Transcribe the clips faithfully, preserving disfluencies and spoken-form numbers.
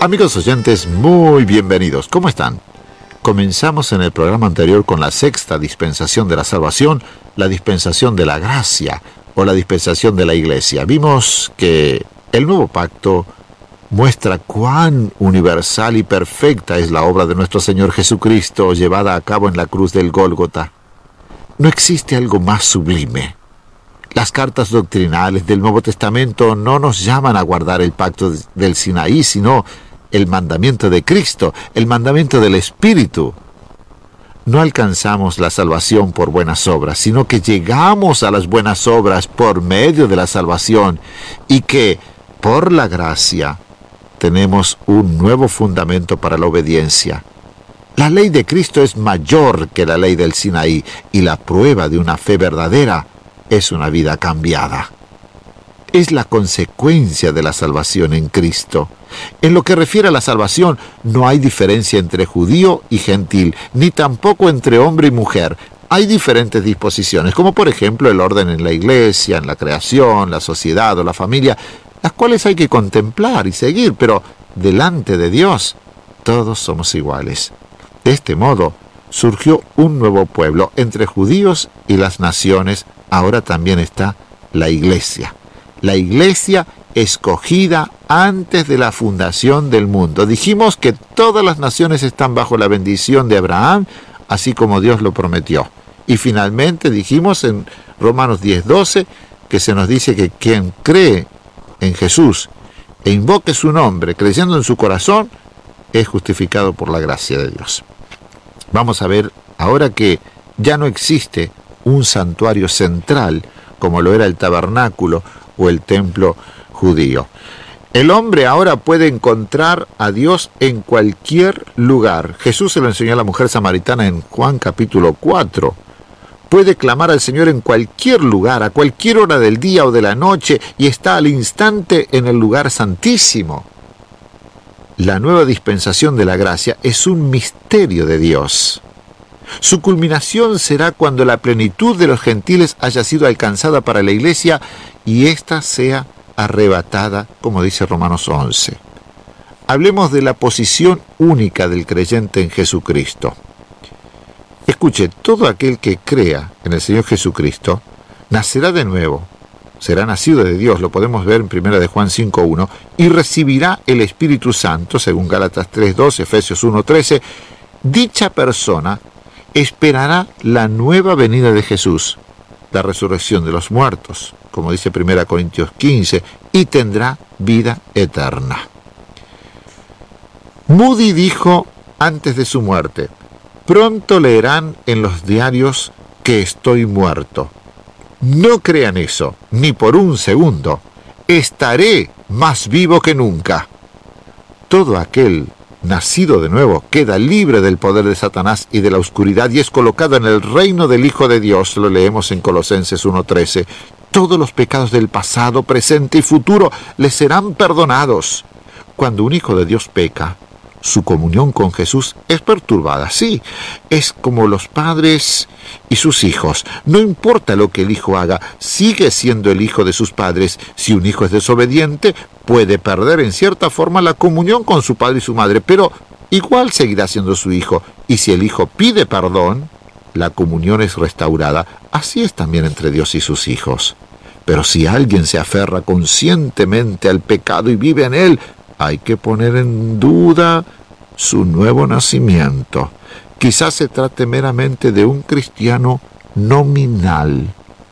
Amigos oyentes, muy bienvenidos. ¿Cómo están? Comenzamos en el programa anterior con la sexta dispensación de la salvación, la dispensación de la gracia o la dispensación de la iglesia. Vimos que el nuevo pacto muestra cuán universal y perfecta es la obra de nuestro Señor Jesucristo llevada a cabo en la cruz del Gólgota. No existe algo más sublime. Las cartas doctrinales del Nuevo Testamento no nos llaman a guardar el pacto del Sinaí, sino el mandamiento de Cristo, el mandamiento del Espíritu. No alcanzamos la salvación por buenas obras, sino que llegamos a las buenas obras por medio de la salvación y que, por la gracia, tenemos un nuevo fundamento para la obediencia. La ley de Cristo es mayor que la ley del Sinaí y la prueba de una fe verdadera es una vida cambiada. Es la consecuencia de la salvación en Cristo. En lo que refiere a la salvación, no hay diferencia entre judío y gentil, ni tampoco entre hombre y mujer. Hay diferentes disposiciones, como por ejemplo el orden en la iglesia, en la creación, la sociedad o la familia, las cuales hay que contemplar y seguir, pero delante de Dios, todos somos iguales. De este modo, surgió un nuevo pueblo entre judíos y las naciones. Ahora también está la iglesia. La iglesia escogida antes de la fundación del mundo. Dijimos que todas las naciones están bajo la bendición de Abraham, así como Dios lo prometió. Y finalmente dijimos en Romanos diez doce que se nos dice que quien cree en Jesús e invoque su nombre creyendo en su corazón es justificado por la gracia de Dios. Vamos a ver ahora que ya no existe un santuario central como lo era el tabernáculo o el templo judío. El hombre ahora puede encontrar a Dios en cualquier lugar. Jesús se lo enseñó a la mujer samaritana en Juan capítulo cuatro. Puede clamar al Señor en cualquier lugar, a cualquier hora del día o de la noche, y está al instante en el lugar santísimo. La nueva dispensación de la gracia es un misterio de Dios. Su culminación será cuando la plenitud de los gentiles haya sido alcanzada para la iglesia y ésta sea arrebatada, como dice Romanos once. Hablemos de la posición única del creyente en Jesucristo. Escuche, todo aquel que crea en el Señor Jesucristo nacerá de nuevo, será nacido de Dios, lo podemos ver en primera de Juan cinco uno, y recibirá el Espíritu Santo, según Gálatas tres dos, Efesios uno trece. Dicha persona esperará la nueva venida de Jesús, la resurrección de los muertos, como dice primera Corintios quince, y tendrá vida eterna. Moody dijo antes de su muerte: pronto leerán en los diarios que estoy muerto. No crean eso, ni por un segundo. Estaré más vivo que nunca. Todo aquel nacido de nuevo queda libre del poder de Satanás y de la oscuridad y es colocado en el reino del Hijo de Dios. Lo leemos en Colosenses uno trece. Todos los pecados del pasado, presente y futuro les serán perdonados. Cuando un hijo de Dios peca, su comunión con Jesús es perturbada. Sí, es como los padres y sus hijos. No importa lo que el hijo haga, sigue siendo el hijo de sus padres. Si un hijo es desobediente, puede perder en cierta forma la comunión con su padre y su madre, pero igual seguirá siendo su hijo. Y si el hijo pide perdón, la comunión es restaurada. Así es también entre Dios y sus hijos. Pero si alguien se aferra conscientemente al pecado y vive en él, hay que poner en duda su nuevo nacimiento. Quizás se trate meramente de un cristiano nominal.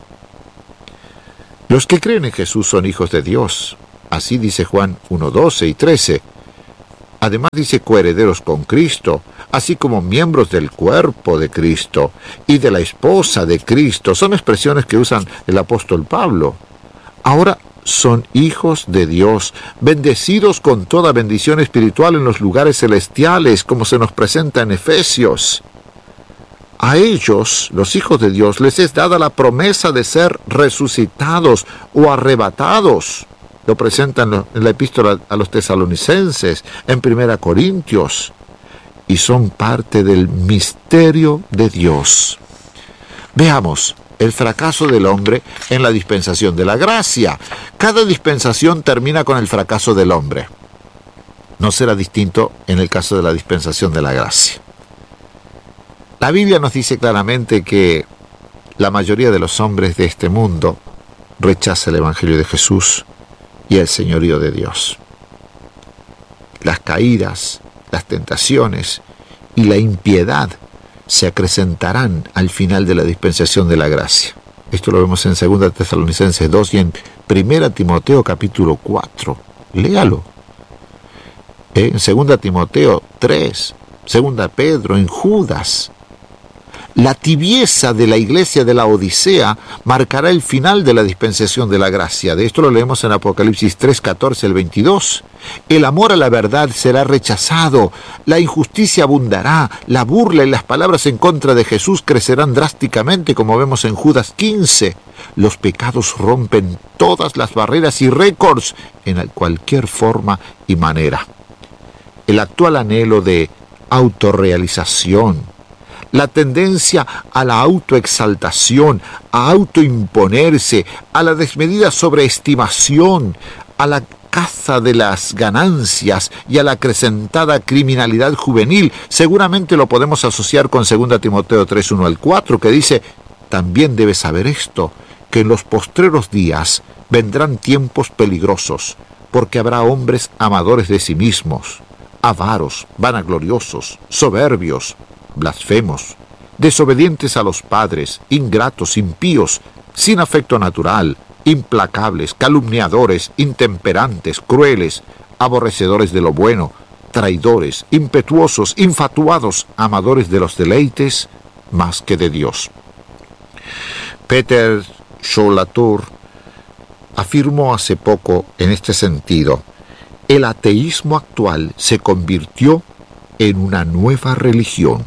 Los que creen en Jesús son hijos de Dios. Así dice Juan uno doce y trece. Además dice coherederos con Cristo, así como miembros del cuerpo de Cristo y de la esposa de Cristo. Son expresiones que usan el apóstol Pablo. Ahora son hijos de Dios, bendecidos con toda bendición espiritual en los lugares celestiales, como se nos presenta en Efesios. A ellos, los hijos de Dios, les es dada la promesa de ser resucitados o arrebatados. Lo presentan en la epístola a los tesalonicenses, en primera Corintios, y son parte del misterio de Dios. Veamos el fracaso del hombre en la dispensación de la gracia. Cada dispensación termina con el fracaso del hombre. No será distinto en el caso de la dispensación de la gracia. La Biblia nos dice claramente que la mayoría de los hombres de este mundo rechaza el Evangelio de Jesús y el señorío de Dios. Las caídas, las tentaciones y la impiedad se acrecentarán al final de la dispensación de la gracia. Esto lo vemos en segunda Tesalonicenses dos y en primera Timoteo capítulo cuatro. Léalo. En segunda Timoteo tres, segunda Pedro, en Judas. La tibieza de la iglesia de la Odisea marcará el final de la dispensación de la gracia. De esto lo leemos en Apocalipsis tres, catorce al veintidós. El amor a la verdad será rechazado, la injusticia abundará, la burla y las palabras en contra de Jesús crecerán drásticamente, como vemos en Judas quince. Los pecados rompen todas las barreras y récords en cualquier forma y manera. El actual anhelo de autorrealización, la tendencia a la autoexaltación, a autoimponerse, a la desmedida sobreestimación, a la caza de las ganancias y a la acrecentada criminalidad juvenil, seguramente lo podemos asociar con segunda Timoteo tres, uno al cuatro, que dice: también debes saber esto, que en los postreros días vendrán tiempos peligrosos, porque habrá hombres amadores de sí mismos, avaros, vanagloriosos, soberbios, blasfemos, desobedientes a los padres, ingratos, impíos, sin afecto natural, implacables, calumniadores, intemperantes, crueles, aborrecedores de lo bueno, traidores, impetuosos, infatuados, amadores de los deleites más que de Dios. Peter Schollatur afirmó hace poco en este sentido: el ateísmo actual se convirtió en una nueva religión.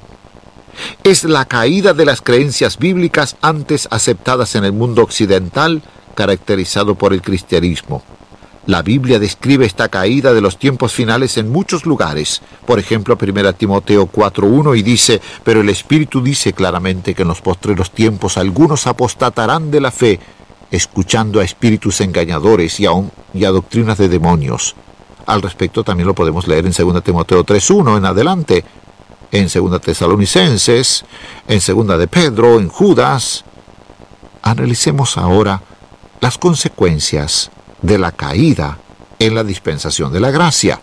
Es la caída de las creencias bíblicas antes aceptadas en el mundo occidental, caracterizado por el cristianismo. La Biblia describe esta caída de los tiempos finales en muchos lugares. Por ejemplo, primera Timoteo cuatro, uno, y dice: pero el Espíritu dice claramente que en los postreros tiempos algunos apostatarán de la fe, escuchando a espíritus engañadores y a, un, y a doctrinas de demonios. Al respecto también lo podemos leer en segunda Timoteo tres, uno en adelante, en segunda Tesalonicenses, en segunda de Pedro, en Judas. Analicemos ahora las consecuencias de la caída en la dispensación de la gracia.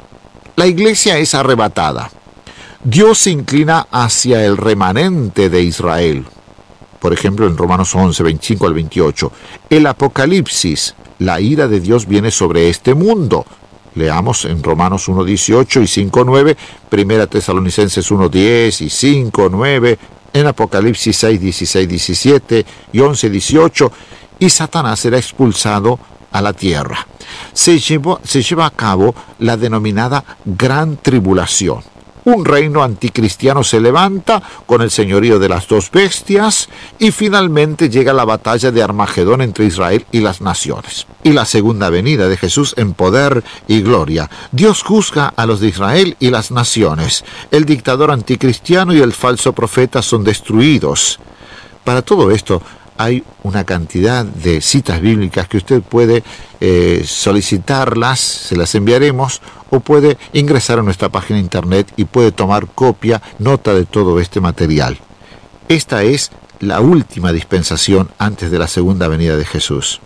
La iglesia es arrebatada. Dios se inclina hacia el remanente de Israel. Por ejemplo, en Romanos once, veinticinco al veintiocho. El Apocalipsis, la ira de Dios viene sobre este mundo. Leamos en Romanos uno, dieciocho y cinco, nueve, primera Tesalonicenses uno, diez y cinco, nueve, en Apocalipsis seis, dieciséis, diecisiete y once, dieciocho, y Satanás será expulsado a la tierra. Se, llevó, se lleva a cabo la denominada Gran Tribulación. Un reino anticristiano se levanta con el señorío de las dos bestias y finalmente llega la batalla de Armagedón entre Israel y las naciones. Y la segunda venida de Jesús en poder y gloria. Dios juzga a los de Israel y las naciones. El dictador anticristiano y el falso profeta son destruidos. Para todo esto hay una cantidad de citas bíblicas que usted puede eh, solicitarlas, se las enviaremos, o puede ingresar a nuestra página de internet y puede tomar copia, nota de todo este material. Esta es la última dispensación antes de la segunda venida de Jesús.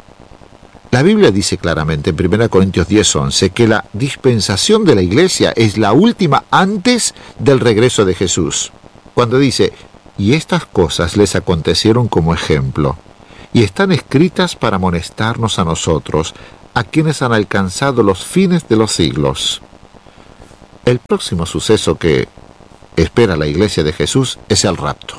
La Biblia dice claramente en primera Corintios diez, once que la dispensación de la iglesia es la última antes del regreso de Jesús. Cuando dice: y estas cosas les acontecieron como ejemplo, y están escritas para amonestarnos a nosotros, a quienes han alcanzado los fines de los siglos. El próximo suceso que espera la iglesia de Jesús es el rapto.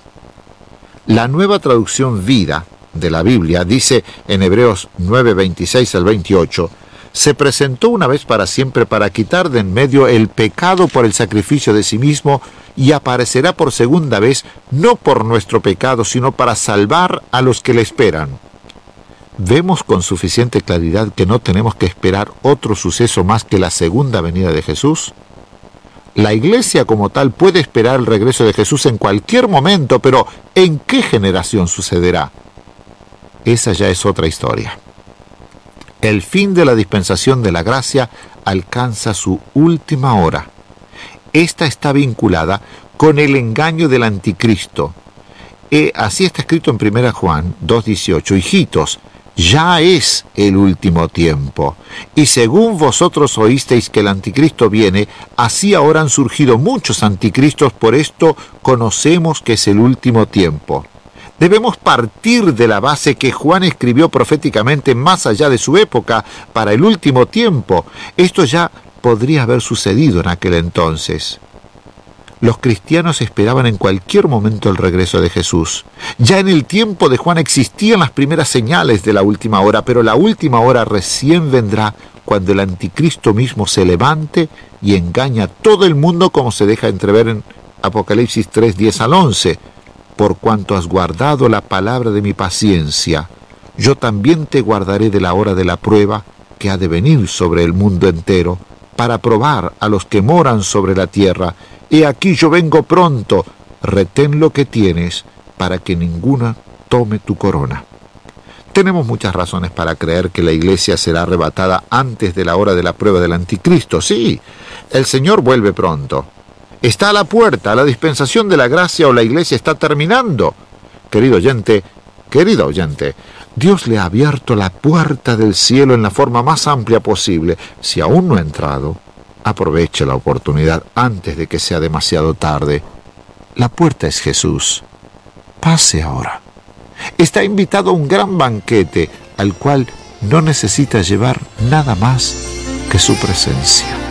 La Nueva Traducción Vida de la Biblia dice en Hebreos nueve, veintiséis al veintiocho: se presentó una vez para siempre para quitar de en medio el pecado por el sacrificio de sí mismo, y aparecerá por segunda vez, no por nuestro pecado, sino para salvar a los que le esperan. Vemos con suficiente claridad que no tenemos que esperar otro suceso más que la segunda venida de Jesús. La iglesia como tal puede esperar el regreso de Jesús en cualquier momento, pero ¿en qué generación sucederá? Esa ya es otra historia. El fin de la dispensación de la gracia alcanza su última hora. Esta está vinculada con el engaño del anticristo. Eh, así está escrito en primera Juan dos dieciocho. Hijitos, ya es el último tiempo. Y según vosotros oísteis que el anticristo viene, así ahora han surgido muchos anticristos, por esto conocemos que es el último tiempo. Debemos partir de la base que Juan escribió proféticamente más allá de su época, para el último tiempo. Esto ya podría haber sucedido en aquel entonces. Los cristianos esperaban en cualquier momento el regreso de Jesús. Ya en el tiempo de Juan existían las primeras señales de la última hora, pero la última hora recién vendrá cuando el anticristo mismo se levante y engaña a todo el mundo, como se deja entrever en Apocalipsis tres, diez al once. Por cuanto has guardado la palabra de mi paciencia, yo también te guardaré de la hora de la prueba que ha de venir sobre el mundo entero, para probar a los que moran sobre la tierra. He aquí yo vengo pronto, retén lo que tienes, para que ninguna tome tu corona. Tenemos muchas razones para creer que la iglesia será arrebatada antes de la hora de la prueba del anticristo. Sí, el Señor vuelve pronto. Está a la puerta, la dispensación de la gracia o la iglesia está terminando. Querido oyente, querido oyente, Dios le ha abierto la puerta del cielo en la forma más amplia posible. Si aún no ha entrado, aproveche la oportunidad antes de que sea demasiado tarde. La puerta es Jesús. Pase ahora. Está invitado a un gran banquete al cual no necesita llevar nada más que su presencia.